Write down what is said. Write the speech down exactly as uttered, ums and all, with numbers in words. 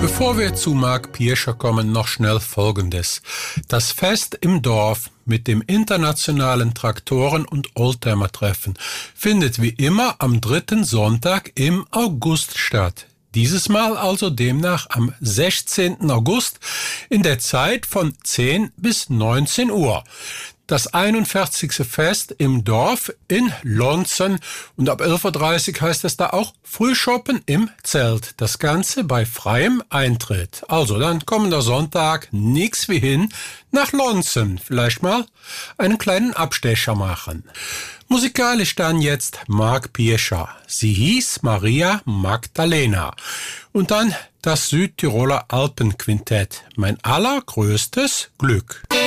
Bevor wir zu Marc Piescher kommen, noch schnell Folgendes. Das Fest im Dorf mit dem internationalen Traktoren- und Oldtimer-Treffen findet wie immer am dritten Sonntag im August statt. Dieses Mal also demnach am sechzehnten August in der Zeit von zehn bis neunzehn Uhr. Das einundvierzigste Fest im Dorf in Lonzen und ab elf Uhr dreißig heißt es da auch Frühschoppen im Zelt. Das Ganze bei freiem Eintritt. Also dann kommender Sonntag nix wie hin nach Lonzen. Vielleicht mal einen kleinen Abstecher machen. Musikalisch dann jetzt Marc Piescher. Sie hieß Maria Magdalena. Und dann das Südtiroler Alpenquintett. Mein allergrößtes Glück.